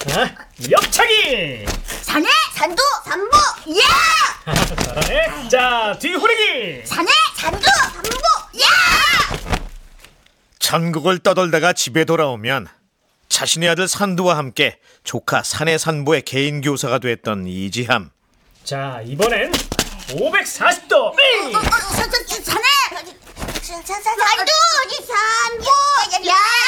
옆차기. 산에 산도 산보 야! 잘하네. 자, 뒤후리기. 산에 산도 산보 야! 전국을 떠돌다가 집에 돌아오면 자신의 아들 산두와 함께 조카 산의 산보의 개인 교사가 됐던 이지함. 자, 이번엔 540도. 산에 산도 산보 야!